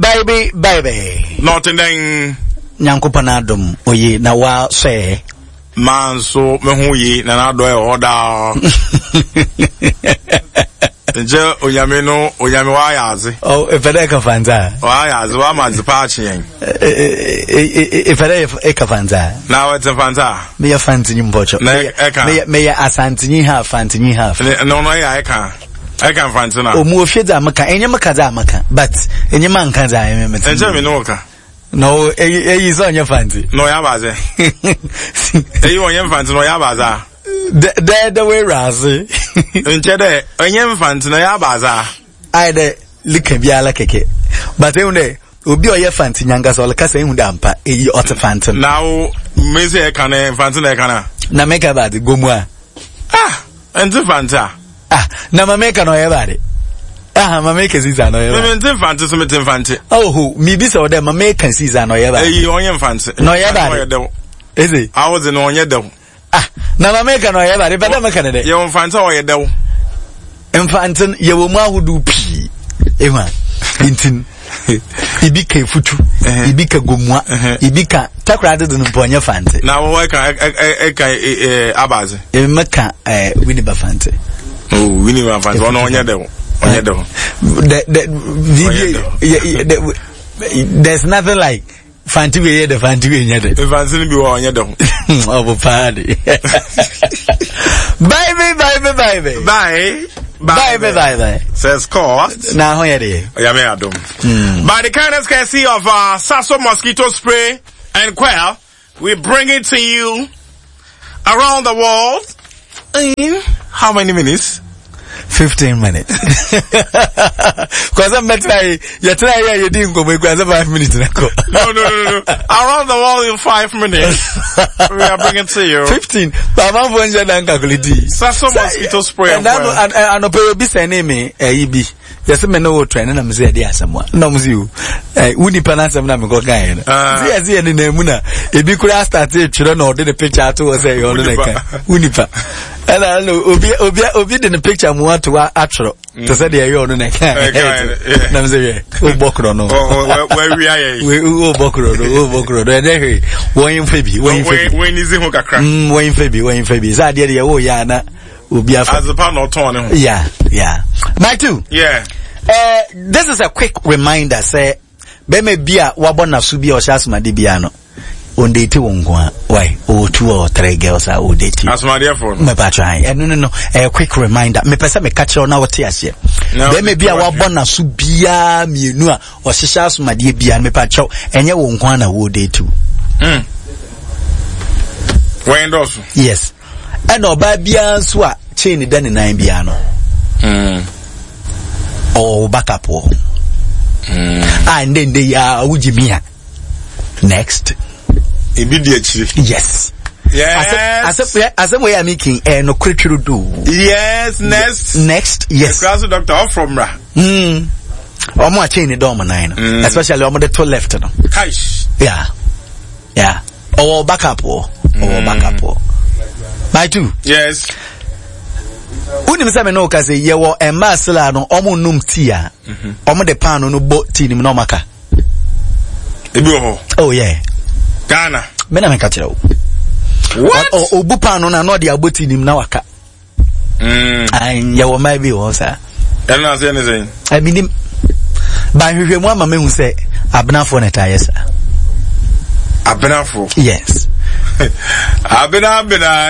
baby. Not in then. Nyankopanadum, oye, na wa say. Man, so me huye, na do order. Nje oyameno oyame wa yaze. Oh, efere kafanza. Wa yaze wa mazipachi yen. Efere ekafanza. Na wa tefanza. Me ya fanti nyimbocho. Me ya asanti nyi half. No ya eka. Eka fanti na. Omu ofeda maka, enye maka za maka. But enye manka za eme. Enje me no ka. No, is on your fancy. No ya baze. On your fancy no ya baza. The way razi. Nchede, onye fancy no ya baza. I de like biala keke. But une obi oye fancy nyanga so ka say hunda ampa eyi ot fancy. Now me say e kan fancy na e kan na make about gomu a. Enti fancy. Na mameka no ye bade. Mameka season no ye. Me enti fancy so me enti fancy. Oh, me bi so dem mameka season no ye bade. Eyi onye fancy. No ye bade. Is it? I was in onye dem. Na mameka no ye bade, bada maka ne de. Ye fancy oye dem. Infantin ye wo mu ahudu pi. Ewa. Intin. Ibika futu. Ibika gomua. Ibika takrade do mponye fancy. Na wo ka abaze. E maka Winnie Bafante. Oh, Winnie Bafante ono onye dem. There's nothing like Fanti we the Fanti we nyede. Fanti bi wo onye dem. Oh, party. Bye. Says cost. Now how yede? Oyame adom. By the kindness courtesy of Sasso mosquito spray and quail, we bring it to you around the world in how many minutes? 15 minutes. Cause I'm better. You try you didn't go make 5 minutes. No. Around the world in 5 minutes. We are bringing to you 15. But I'm going to calculate. Sasso mosquito spray and I pay be sending me EB. Yes, me no training. I'm saying there someone. No, you. Uni panasa na go guy. See ni nemuna. Ebi kura start children or the picture to say you know Unipa. And I know obi the picture mu to atro. To say there you know na na say o bokro no. Where we are. We o bokro. And there when is it kakra. When febi. Za there ya wo ya na obi afa. As the pan not turn. Yeah. My two. Yeah. This is a quick reminder. Say, Beme bia wabona subi o shasma di biano. On date wongwa. Why? 2 or 3 girls are all dating. As my dear phone. Me patry. No. A quick reminder. Me pesa me catch on what here. Beme bia wabona subia mienua o shasma di biano me patcho. Enye wongwa na wo date. When does? Yes. And oba bia swa chain dani na biano. Or backup or and then they are Ujimia next immediately. Yes. As a way I'm making no quick do. Yes, next. Yes. Class doctor off from Ra. Omo chain the dome 9. Especially omo the 2 left no. Kaish. Yeah. Or backup or backup or. By 2. Yes. Unim se me no ka say ye wo emasela no omo num tia omo de pan no bo tea ni no maka ebi ho. Oh yeah, Ghana me na me ka kire wo what obu pan no na no de aboti ni na waka an ye wo mai bi wo sa and na say anything I mean ba hwehwe mu ama me hu se abenafo na ta yesa abenafo. Yes. Abena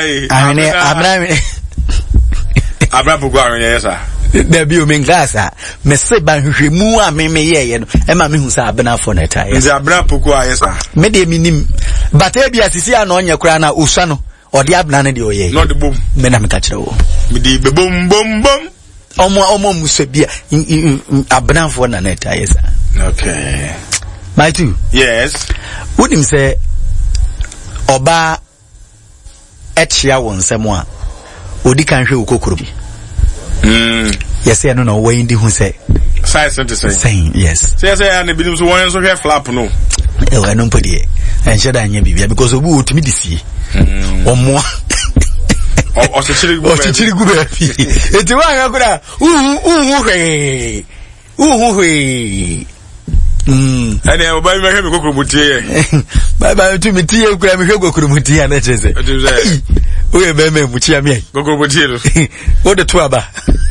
Abrapo go aron yesa. There be o men glass me se ban hwehwe mu a me ye no e ma me hu sa abenafo na ta yesa. Abrapo go ayesa. Me de minim. But e bia sisi a no onye kura na osua no odi abena ne de oye. No de bom. Me na me ka kire wo. Me di be bom. Omo muso bia abenafo na na ta yesa. Okay. My two. Yes. Wodim say oba etchia won semo a odi kan hwe okokoro bi. Yes, I don't know where indi hu say. Size to say. Saying yes. Say and bilim so won so hwe flap no. E no podi. En sheda anya bibia because obu otumi disi. Omo. O se chiri gu be fi. Eti wa nga kura. Uhu hwe. And then buy me Gokurumuti. Bye to me tea kura me Gokurumuti na chese. We be me muchia me. Gokurumuti. What the twaba?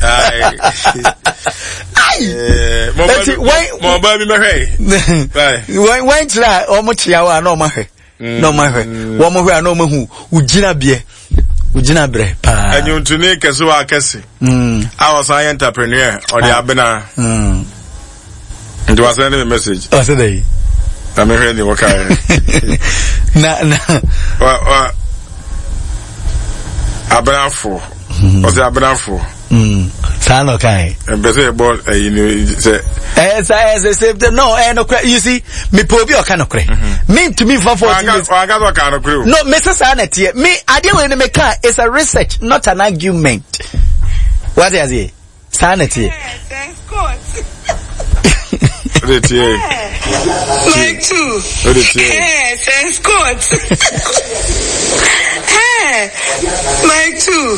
Mo buy me hey. Why try o mo chia wa no ma hwe. No ma hwe. Wo mo hwe na o ma hu ugina bie. Ugina bre pa. Anyu ntune kese wa kese. I was an entrepreneur or the abena. And was sending a message. Oh, so they. I'm hearing you work. Na. Abenafo. Was it Abenafo? San okay. And better about you know say. No, no. You see, me pobi o kind of cre. Me to me for 14 years. I got what kind of crew. No, Mr. Sanity. Me, I didn't want to make car. It's a research, not an argument. What is it? Sanity. Like too. Thanks God. Like too.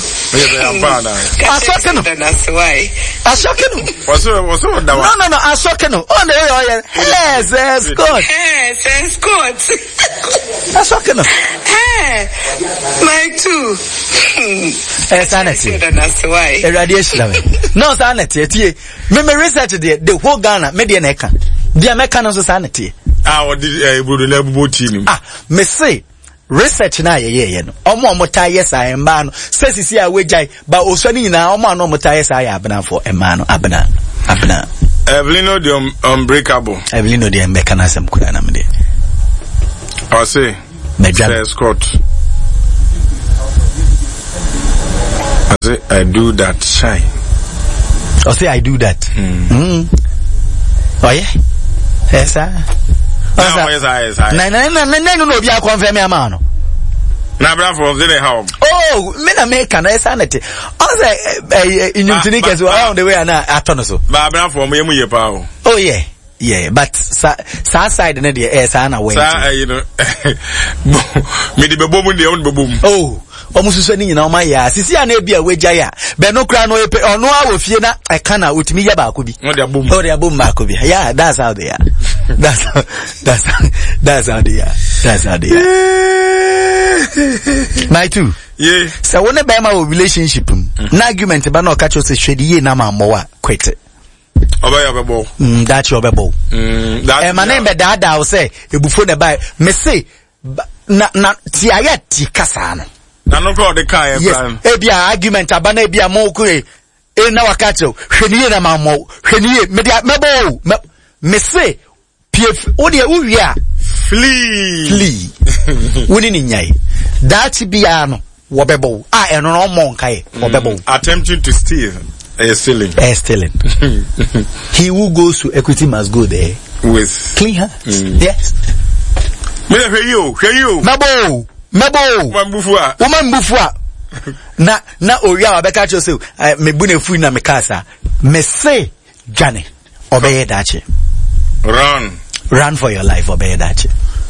No, Asokeno. Oh, no, yes, God. Thanks God. Asokeno. Like too. Sanity. Irradiation. No, sanity. Me research the whole Ghana media neka. Dia meka no sanity. What did Bruno Nebutini? Me say research na ye no. Omo yes I am man. Say sisi a wejai ba osani nyina omo no mota yes I abena for e man no abena. Evelino the unbreakable. Evelino the meka na sem kura na me de. I say Scott. I say I do that shy. I say I do that. Oh yeah. Yes sir. Yes. No be a confirm me man. Na bra for the home. Oh, me na make na sanity. I say in Unique as well on the way na atono so. Ba bra for me mu ye pa o. Oh yeah, but side na dey na way. You know. Me di bebo mu dey on bebo mu. Oh. Omususu ni nyina oma ya sisi ana bia wegya ya be no kra no epe ono a wo fie na eka na otimi ya ba ko bi no dey abom ba ko bi yeah that's how they are that's how they are my two yeah so when be ma relationship na argument ba na o catch us hwede ye na ma mowa quit obaya bebo that your bebo that my name be dada o say ebufo ne ba me say na ti ayati kasa no na no go the car plan ebia argument abana ebia mo ku na wakacho hweniye na mammo hweniye mebo me say pf odi uwia flee woni ni nyai that bia no wobebo eno no mo nkai wobebo attempting to steal stealing he who goes to equity must go there with clean hands yes me hear you mebo Womambufua na oria abeka cho say mebu na fu na mekasa me say Jane obeye dachi run for your life obeye dachi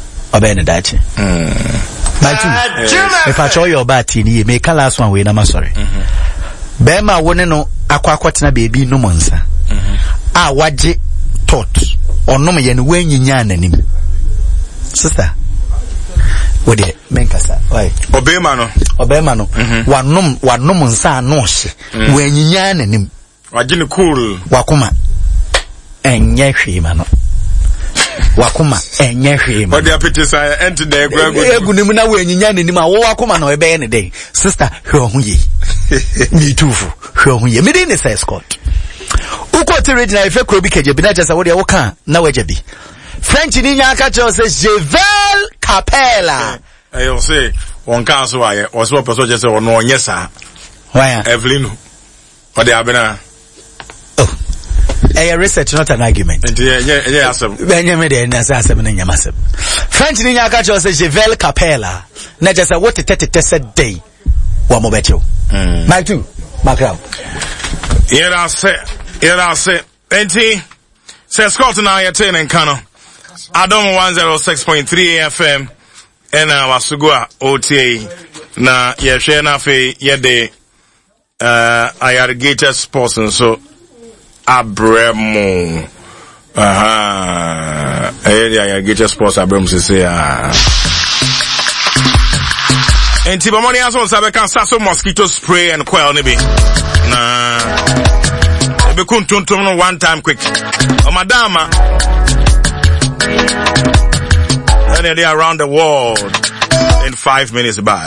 my two if I show your bati ni me kala last one we na sorry bema woni no akwakotena baby no monsa waje tot onom ye no wanyinya nanim sister what the menkasa why obema no wanom nsa no hye wanyinya nanim wagine cool wakoma enye hwema no wakoma enye hwema what the appetite enter the egunim na wanyinya nanim a wo wakoma no ebe ne dey sister hwe ho ye me too hwe ho ye me dey ne say Scott uko tiridi na ife krobi keje bi na jesa wo de wo kan na wajabi French ni nya aka cho say Jevel Capella you say one can so aye o so person just say no onye sa why Evelyn what dey abena a research not an argument yeah asem benye me dey na say asem na nya masem French ni nya aka cho say Jevel Capella na just say what 30 day wa mo becho my two macrow here I say enti say Scott na ya ten en kano Adam 106.3 FM and Wasugua OTA na yehwe na fe yede Ayarigate Sports and so abremo I get your sports Abrams to say and Tibamoni has on Sabekan Sasso mosquito spray and quail nibi. Nah, be kuntum one time quick. Oh, madama. And they are around the world in 5 minutes by.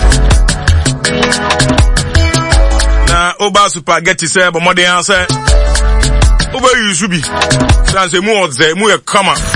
Now, Oba Spaghetti say, but more than answer. Oba you should be. Sans a more, come on.